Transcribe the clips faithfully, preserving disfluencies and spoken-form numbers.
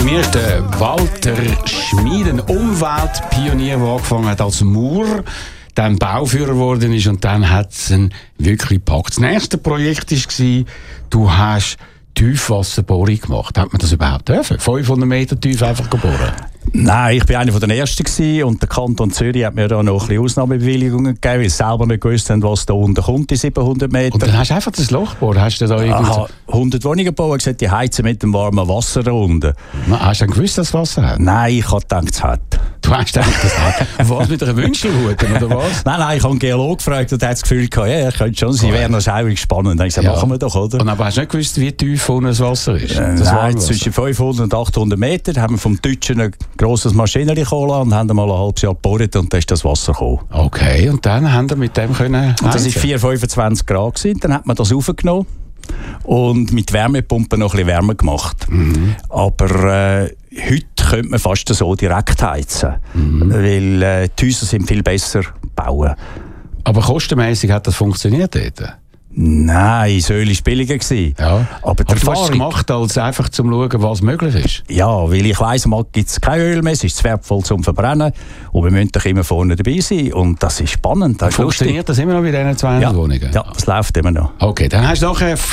mir ist der Walter Schmid, ein Umweltpionier, der angefangen hat als Maurer, dann Bauführer geworden ist und dann hat es ihn wirklich gepackt. Das nächste Projekt war, du hast Tiefwasserbohrung gemacht. Hat man das überhaupt dürfen? fünfhundert Meter tief einfach bohren? Nein, ich war einer der Ersten gewesen, und der Kanton Zürich hat mir da noch ein bisschen Ausnahmebewilligungen gegeben, weil sie selber nicht gewusst haben, was da unten kommt, die siebenhundert Meter. Und dann hast du einfach das Loch gebohrt? Hast du da Aha, hundert Wohnungen gebaut und gesagt, die heizen mit dem warmen Wasser da unten. Na, hast du dann gewusst, dass das Wasser hat? Nein, ich habe gedacht, es hat. Du hast gedacht, das hat? Was, mit einer Wünschelrute oder was? Nein, nein, ich habe einen Geologen gefragt und er hat das Gefühl gehabt, ja, könnte schon sein, wäre noch schaurig spannend. Dann habe ich gesagt, ja, machen wir doch, oder? Und aber hast du nicht gewusst, wie tief unten das Wasser ist? Äh, das nein, zwischen fünfhundert und achthundert Meter haben wir vom Deutschen ein grosses Maschinenli geholt und haben mal ein halbes Jahr gebohrt und dann ist das Wasser gekommen. Okay, und dann haben wir mit dem können und das war vier Komma fünfundzwanzig Grad gewesen. Dann hat man das raufgenommen und mit Wärmepumpen noch ein bisschen Wärme gemacht. Mhm. Aber äh, heute könnte man fast so direkt heizen, mhm. weil äh, die Häuser sind viel besser bauen. Aber kostenmäßig hat das funktioniert dort? Nein, das Öl war billiger. Ja. Aber, Aber du hast es gemacht, als einfach zum Schauen, was möglich ist? Ja, weil ich weiss, mal gibt es kein Öl mehr, es ist zu wertvoll zum Verbrennen und wir müssen doch immer vorne dabei sein und das ist spannend. Das ist funktioniert lustig. Das immer noch bei diesen zweihundert ja. Wohnungen? Ja, das läuft immer noch. Okay, dann hast du nachher eine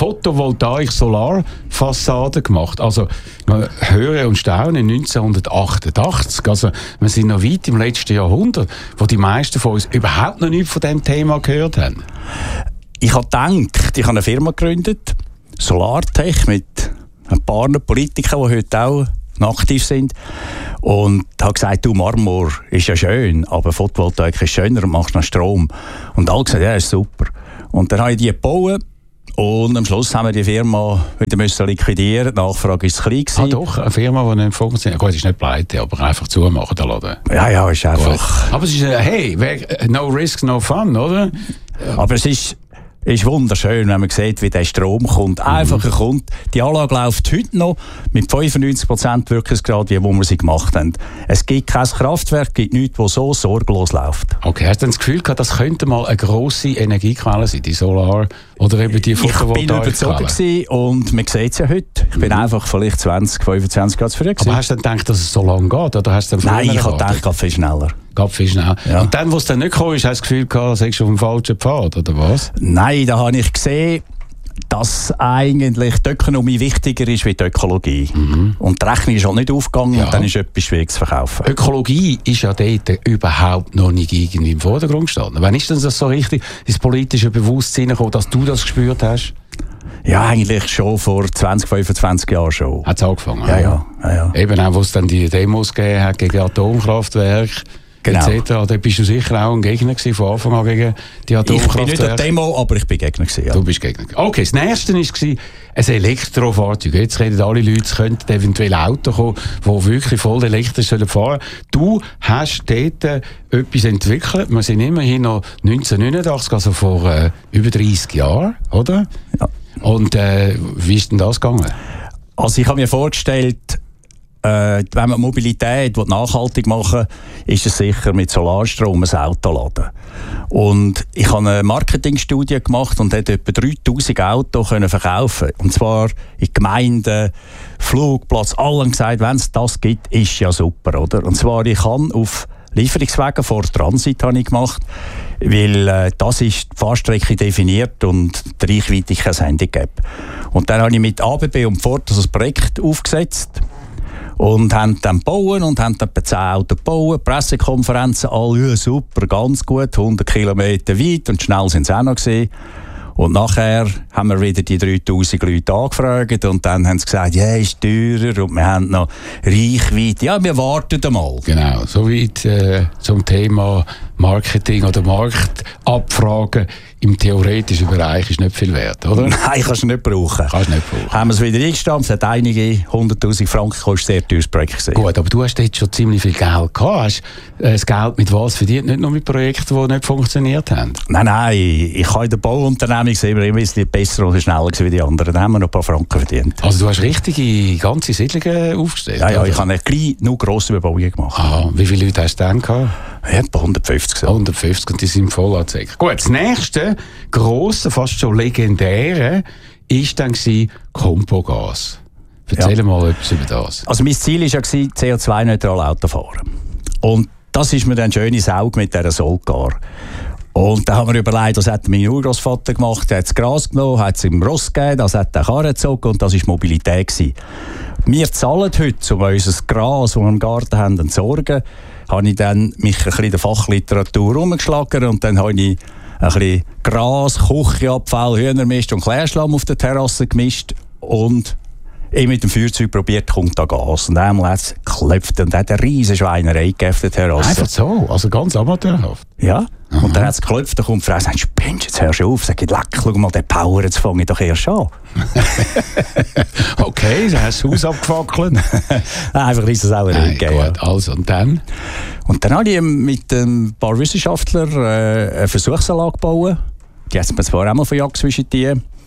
Photovoltaik-Solarfassade gemacht. Also, wir hören und staunen, neunzehnhundertachtundachtzig. Also, wir sind noch weit im letzten Jahrhundert, wo die meisten von uns überhaupt noch nichts von diesem Thema gehört haben. Ich habe gedacht, ich habe eine Firma gegründet, Solartech, mit ein paar Politikern, die heute auch aktiv sind. Und habe gesagt, du, Marmor ist ja schön, aber Photovoltaik ist schöner und machst noch Strom. Und alle gesagt, ja, ist super. Und dann habe ich die gebaut. Und am Schluss haben wir die Firma wieder müssen liquidieren. Die Nachfrage war zu klein. Ah doch, eine Firma, die nicht funktioniert. Gut, es ist nicht pleite, aber einfach zumachen, der Laden. Ja, ja, ist einfach... Gut. Aber es ist, hey, no risk, no fun, oder? Aber es ist... Es ist wunderschön, wenn man sieht, wie der Strom kommt. Einfach mhm. kommt. Die Anlage läuft heute noch mit fünfundneunzig Prozent Wirkungsgrad, wie wo wir sie gemacht haben. Es gibt kein Kraftwerk, es gibt nichts, das so sorglos läuft. Okay, hast du das Gefühl gehabt, das könnte mal eine grosse Energiequelle sein, die Solar- oder eben die Photovoltaik-Quelle? Ich bin überzeugt und man sieht es ja heute. Ich bin mhm. einfach vielleicht zwanzig, fünfundzwanzig Grad früher gewesen. Aber hast du dann gedacht, dass es so lange geht? Oder hast du dann Nein, ich habe gedacht, es geht viel schneller. Geht viel schneller. Ja. Und dann, wo es dann nicht gekommen ist, hast du das Gefühl gehabt, sagst du auf dem falschen Pfad, oder was? Nein, da habe ich gesehen, dass eigentlich die Ökonomie wichtiger ist wie die Ökologie. Mhm. Und die Rechnung ist auch nicht aufgegangen ja. und dann ist etwas schwierig zu verkaufen. Ökologie ist ja dort überhaupt noch nicht irgendwie im Vordergrund gestanden. Wann ist denn das so richtig ins politische Bewusstsein gekommen, dass du das gespürt hast? Ja, eigentlich schon vor zwanzig, fünfundzwanzig Jahren schon. Hat es angefangen? Ja, ja, ja, ja. Eben auch, wo es dann die Demos gegeben hat gegen Atomkraftwerke. Genau. et cetera. Da bist du sicher auch ein Gegner gewesen, von Anfang an gegen die Atomkraftwerke. Ich bin nicht eine Demo, aber ich bin Gegner gewesen, ja. Du bist Gegner. Okay, das nächste war ein Elektrofahrzeug. Jetzt reden alle Leute, es könnten eventuell Autos kommen, die wirklich voll elektrisch fahren sollen. Du hast dort äh, etwas entwickelt. Wir sind immerhin noch neunzehnhundertneunundachtzig, also vor äh, über dreißig Jahren, oder? Ja. Und äh, wie ist denn das gegangen? Also ich habe mir vorgestellt, Äh, wenn man Mobilität nachhaltig machen will, ist es sicher mit Solarstrom ein Auto laden. Und ich habe eine Marketingstudie gemacht und dort etwa dreitausend Autos können verkaufen. Und zwar in Gemeinden, Flugplatz, allen gesagt, wenn es das gibt, ist ja super, oder? Und zwar, ich habe auf Lieferungswegen vor Transit habe ich gemacht, weil äh, das ist die Fahrstrecke definiert und die Reichweite kein Handicap. Und dann habe ich mit A B B und Ford das Projekt aufgesetzt. Und haben dann gebaut und haben dann zehn Autos gebaut, Pressekonferenzen, alle, ja, super, ganz gut, hundert Kilometer weit und schnell sind sie auch noch gewesen. Und nachher haben wir wieder die dreitausend Leute angefragt und dann haben sie gesagt, ja, ist teurer und wir haben noch Reichweite. Ja, wir warten mal. Genau, soweit äh, zum Thema Marketing oder Marktabfragen im theoretischen Bereich ist nicht viel wert, oder? Nein, kannst du nicht brauchen. Kannst nicht brauchen. Haben wir es wieder eingestampft, es hat einige hunderttausend Franken gekostet, sehr teures Projekt gewesen. Gut, aber du hast jetzt schon ziemlich viel Geld gehabt. Hast äh, das Geld mit was verdient? Nicht nur mit Projekten, die nicht funktioniert haben? Nein, nein, ich habe in der Bauunternehmung gesehen, wir immer ein bisschen besser oder schneller wie die anderen. Da haben wir noch ein paar Franken verdient. Also du hast richtige ganze Siedlungen aufgestellt? Ja, ja, oder? Ich habe eine kleine, nur grosse Überbauung gemacht. Aha, wie viele Leute hast du dann gehabt? Ja, etwa hundertfünfzig. So. hundertfünfzig und die sind voll angezeigt. Gut, das nächste, grosse, fast schon legendäre, war dann Compogas. Erzähl Ja. mal etwas über das. Also mein Ziel war ja, C O zwei neutral Auto fahren. Und das ist mir dann schön ins Auge mit dieser Soulcar. Und da haben wir überlegt, das hat mein Urgroßvater gemacht, er hat das Gras genommen, hat es im Ross gegeben, das hat der Karre gezogen und das war Mobilität gewesen. Wir zahlen heute, um unser Gras, das wir im Garten haben, zu entsorgen, habe ich dann mich ein bisschen in der Fachliteratur rumgeschlagen und dann habe ich ein bisschen Gras, Küchenabfall, Hühnermist und Klärschlamm auf der Terrasse gemischt und ich mit dem Feuerzeug probiert, kommt da Gas. Und einmal hat es geklopft und hat eine riesige Schweinerei gegeben auf der Terrasse. Einfach so, also ganz amateurhaft. Ja, mhm. Und dann hat es geklopft, dann kommt die Frau und sagt, spinnst du, jetzt hörst du auf. Sag ich, leck, schau mal, den Power, jetzt fange ich doch erst an. Okay, dann hast du das Haus abgefackelt. Einfach ist das auch eine Nein, gegeben. gut, also, und dann? Und dann habe ich mit ein paar Wissenschaftlern äh, eine Versuchsanlage gebaut. Die hat man zwar auch mal von Jagd zwischen die.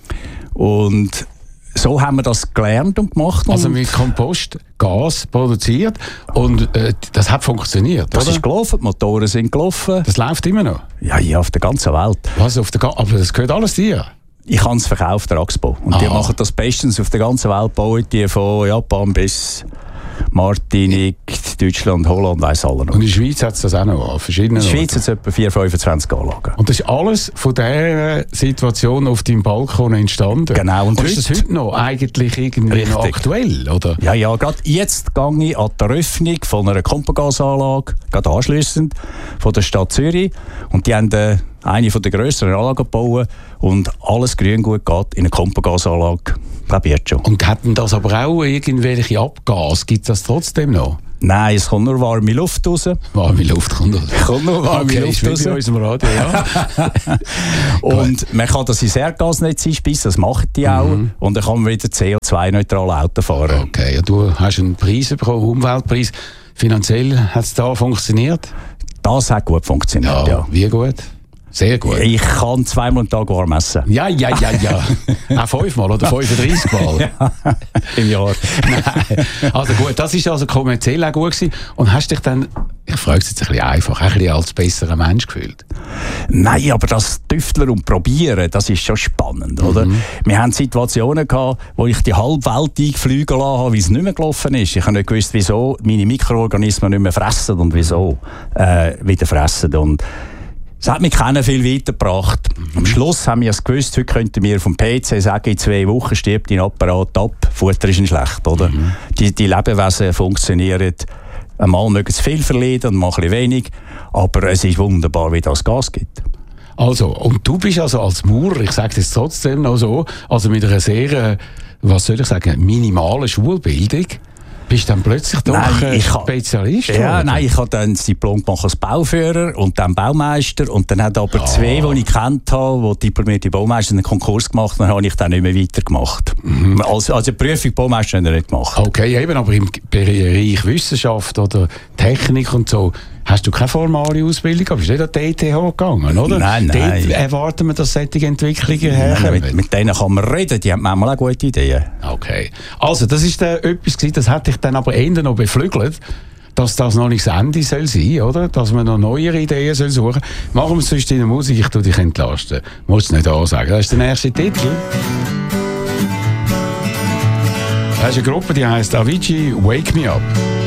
Und so haben wir das gelernt und gemacht. Also und mit Kompost Gas produziert und äh, das hat funktioniert, das oder? ist gelaufen, die Motoren sind gelaufen. Das läuft immer noch? Ja, ja, auf der ganzen Welt. Was, auf der Ga- aber das gehört alles dir? Ich habe es verkauft, der Axpo. Und die Ah. machen das bestens auf der ganzen Welt, bauen die von Japan bis Martinique, Deutschland, Holland, weiss alle noch. Und in der Schweiz hat es das auch noch an verschiedenen In der Schweiz Orten. hat es etwa vier, fünfundzwanzig Anlagen. Und das ist alles von dieser Situation auf deinem Balkon entstanden? Genau, und und ist das heute- heute noch eigentlich irgendwie noch Richtig. aktuell, oder? Ja, ja, gerade jetzt gehe ich an die Eröffnung von einer Kompagasanlage, gerade anschliessend, von der Stadt Zürich. Und die haben äh, eine von der grösseren Anlagen gebaut und alles Grüngut geht in eine Kompagasanlage. Ich glaube jetzt schon. Und hätten das aber auch irgendwelche Abgas? Gibt es das trotzdem noch? Nein, es kommt nur warme Luft raus. Warme Luft kommt raus. Kommt nur warme Okay, Luft ist wie raus. bei unserem Radio, ja. Und man kann das ins Erdgasnetz einspeisen, das machen die auch. Mhm. Und dann kann man wieder C O zwei neutral Auto fahren. Okay, ja, du hast einen Preis bekommen, Umweltpreis. Finanziell hat es da funktioniert? Das hat gut funktioniert, ja. Wie gut? Sehr gut. Ich kann zweimal am Tag warm essen. Ja, ja, ja, ja. Auch fünfmal oder fünfunddreißig Mal? Im Jahr. Nein. Also gut, das ist also kommerziell auch gut gewesen. Und hast dich dann, ich frage es jetzt ein bisschen einfach, ein bisschen als besserer Mensch gefühlt? Nein, aber das Tüfteln und Probieren, das ist schon spannend, oder? Mhm. Wir haben Situationen gehabt, wo ich die halbe Welt eingeflogen lassen habe, wie es nicht mehr gelaufen ist. Ich habe nicht gewusst, wieso meine Mikroorganismen nicht mehr fressen und wieso äh, wieder fressen. Und es hat mich keiner viel weitergebracht. Mhm. Am Schluss haben wir es gewusst, heute könnten wir vom P C sagen, in zwei Wochen stirbt dein Apparat ab. Futter ist nicht schlecht, oder? Mhm. Die, die Lebewesen funktionieren. Einmal mögen sie viel verlieren und mal ein bisschen wenig. Aber es ist wunderbar, wie das Gas gibt. Also, und du bist also als Maurer, ich sage das trotzdem noch so, also mit einer sehr, äh, was soll ich sagen, minimalen Schulbildung, bist dann plötzlich doch Nein, äh, ich ha- Spezialist Ja, geworden? nein, ich habe dann das Diplom gemacht als Bauführer und dann Baumeister und dann hat aber Ja. zwei, die ich kennt habe, die diplomierte Baumeister einen Konkurs gemacht und dann habe ich dann nicht mehr weitergemacht. Mhm. Also, also die Prüfung Baumeister habe ich nicht gemacht. Okay, eben, aber im Bereich Wissenschaft oder Technik und so, hast du keine formale Ausbildung, aber bist nicht an die E T H gegangen, oder? Nein, Dort nein. erwarten wir, dass solche Entwicklungen Nein, herkommen. mit, mit denen kann man reden, die haben manchmal auch gute Ideen. Okay. Also, das ist äh, etwas gewesen, das hat dich dann aber eher noch beflügelt, dass das noch nicht das Ende soll sein, oder? Dass man noch neuere Ideen soll suchen. Machen wir es sonst in der Musik, ich tu dich entlasten. Musst du nicht ansagen. Das ist der nächste Titel. Das ist eine Gruppe, die heisst Avicii Wake Me Up.